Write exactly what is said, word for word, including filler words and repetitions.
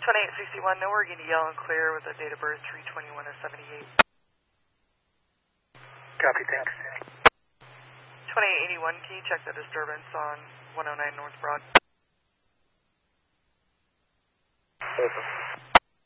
twenty-eight sixty-one, no working to yellow and clear with a date of birth three twenty-one of seventy-eight. Copy, thanks. twenty-eight eighty-one, can you check the disturbance on one oh nine North Broad? Open.